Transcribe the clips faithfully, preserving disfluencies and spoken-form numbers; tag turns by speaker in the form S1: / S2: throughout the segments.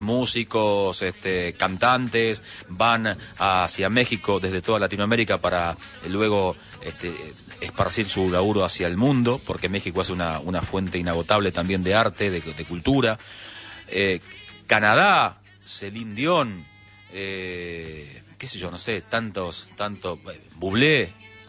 S1: músicos, este, cantantes, van hacia México desde toda Latinoamérica para eh, luego este, esparcir su laburo hacia el mundo, porque México es una, una fuente inagotable también de arte, de, de cultura. Eh, Canadá, Celine Dion, eh, qué sé yo, no sé, tantos, tantos, eh, Bublé.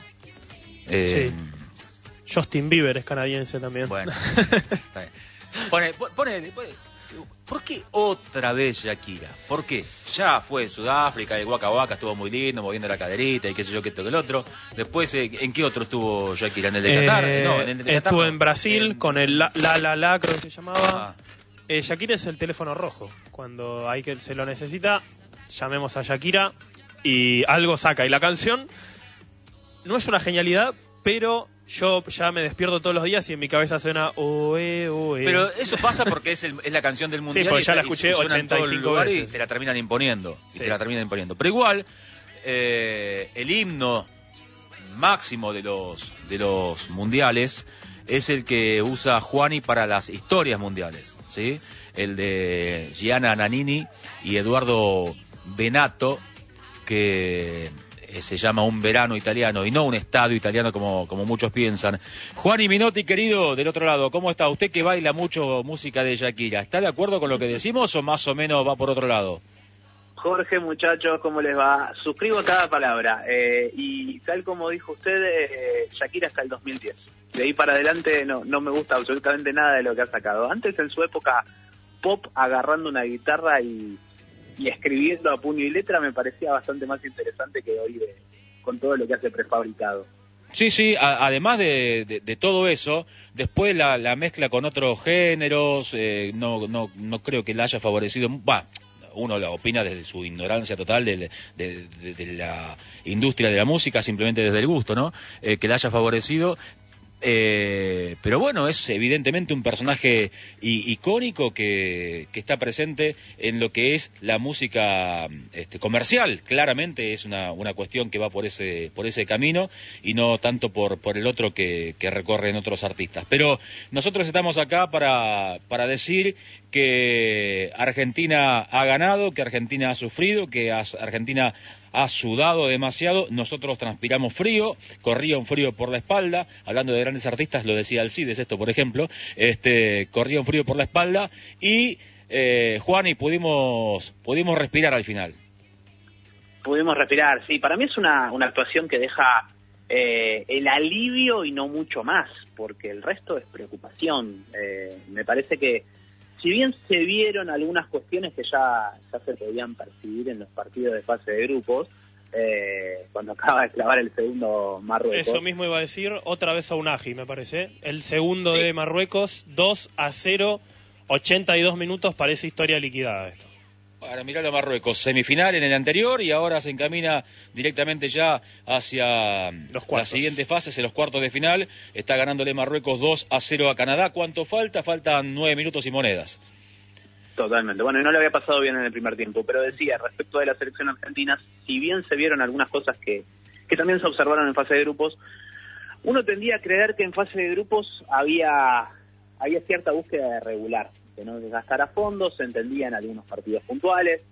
S1: Eh,
S2: sí. Justin Bieber es canadiense también.
S1: Bueno, está bien. Pone, pone, pone, ¿por qué otra vez Shakira? ¿Por qué? Ya fue Sudáfrica, el Waka Waka estuvo muy lindo, moviendo la caderita y qué sé yo, que esto que el otro. Después, ¿en qué otro estuvo Shakira? ¿En el de Qatar?
S2: Eh,
S1: no, en el de Qatar,
S2: estuvo
S1: no.
S2: en Brasil
S1: en...
S2: con el La La La, la creo que se llamaba.
S1: Ah.
S2: Eh, Shakira es el teléfono rojo. Cuando hay que se lo necesita, llamemos a Shakira y algo saca. Y la canción no es una genialidad, pero yo ya me despierto todos los días y en mi cabeza suena oe, oe.
S1: Pero eso pasa porque es, el, es la canción del mundial.
S2: Sí, porque
S1: y
S2: ya la
S1: y-
S2: escuché
S1: y suena en todo el
S2: ochenta y cinco
S1: lugar
S2: veces.
S1: y te la terminan imponiendo. Y
S2: Sí.
S1: te la terminan imponiendo. Pero igual, eh, el himno máximo de los, de los mundiales es el que usa Juani para las historias mundiales, ¿sí? El de Gianna Nannini y Eduardo Benato, que eh, se llama Un verano italiano y no un estadio italiano como, como muchos piensan. Juani Minotti, querido, del otro lado, ¿cómo está? Usted que baila mucho música de Shakira, ¿está de acuerdo con lo que decimos o más o menos va por otro lado?
S3: Jorge, muchachos, ¿cómo les va? Suscribo cada palabra. Eh, y tal como dijo usted, eh, Shakira hasta el dos mil diez. De ahí para adelante no, no me gusta absolutamente nada de lo que ha sacado. Antes, en su época pop, agarrando una guitarra y, y escribiendo a puño y letra, me parecía bastante más interesante que hoy de, con todo lo que hace prefabricado.
S1: Sí, sí, a, además de, de, de todo eso, después la, la mezcla con otros géneros, eh, no, no, no creo que la haya favorecido. Va, uno lo opina desde su ignorancia total de, de, de, de la industria de la música, simplemente desde el gusto, ¿no? Eh, que la haya favorecido. Eh, pero bueno, es evidentemente un personaje i- icónico que, que está presente en lo que es la música este, comercial. Claramente es una, una cuestión que va por ese, por ese camino y no tanto por, por el otro que, que recorren otros artistas. Pero nosotros estamos acá para, para decir que Argentina ha ganado, que Argentina ha sufrido, que as- Argentina ha sudado demasiado, nosotros transpiramos frío, corría un frío por la espalda, hablando de grandes artistas, lo decía Alcides esto, por ejemplo, este corría un frío por la espalda y, eh, Juan, y pudimos, pudimos respirar al final.
S3: Pudimos respirar, sí. Para mí es una, una actuación que deja eh, el alivio y no mucho más, porque el resto es preocupación. Eh, me parece que, si bien se vieron algunas cuestiones que ya, ya se podían percibir en los partidos de fase de grupos, eh, cuando acaba de clavar el segundo Marruecos.
S2: Eso mismo iba a decir, otra vez a Unagi, me parece. El segundo
S3: Sí.
S2: de Marruecos, dos a cero, ochenta y dos minutos, parece historia liquidada esto.
S1: Para mirar a Marruecos, semifinal en el anterior y ahora se encamina directamente ya hacia
S2: Los
S1: las
S2: cuartos.
S1: siguientes fases, en los cuartos de final. Está ganándole Marruecos dos a cero a Canadá. ¿Cuánto falta? Faltan nueve minutos y monedas.
S3: Totalmente. Bueno, y no le había pasado bien en el primer tiempo, pero decía, respecto de la selección argentina, si bien se vieron algunas cosas que, que también se observaron en fase de grupos, uno tendía a creer que en fase de grupos había, había cierta búsqueda de regular, de no desgastar a fondo, se entendía en algunos partidos puntuales,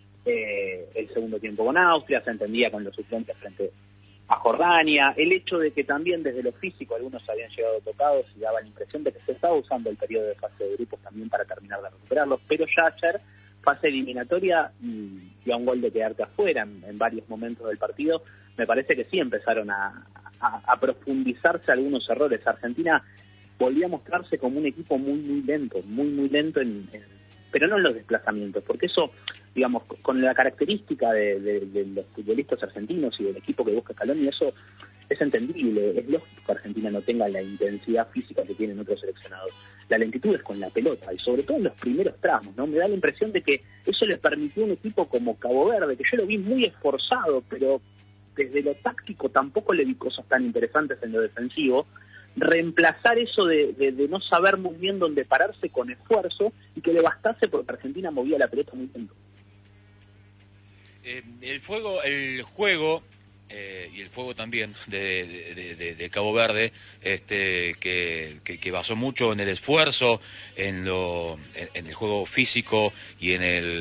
S3: eh, el segundo tiempo con Austria, se entendía con los suplentes frente a Jordania, el hecho de que también desde lo físico algunos habían llegado tocados y daba la impresión de que se estaba usando el periodo de fase de grupos también para terminar de recuperarlos, pero ya ayer, fase eliminatoria y, y a un gol de quedarte afuera en, en varios momentos del partido, me parece que sí empezaron a, a, a profundizarse algunos errores. Argentina volvió a mostrarse como un equipo muy, muy lento, muy, muy lento, en, en, pero no en los desplazamientos, porque eso, digamos, con la característica de, de, de los futbolistas argentinos y del equipo que busca Scaloni, eso es entendible, es lógico que Argentina no tenga la intensidad física que tienen otros seleccionados. La lentitud es con la pelota, y sobre todo en los primeros tramos, ¿no? Me da la impresión de que eso les permitió a un equipo como Cabo Verde, que yo lo vi muy esforzado, pero desde lo táctico tampoco le vi cosas tan interesantes en lo defensivo, reemplazar eso de, de, de no saber muy bien dónde pararse con esfuerzo y que le bastase porque Argentina movía la pelota muy lento.
S1: Eh, el fuego, el juego eh, y el fuego también de, de, de, de Cabo Verde, este, que, que, que basó mucho en el esfuerzo, en, lo, en, en el juego físico y en el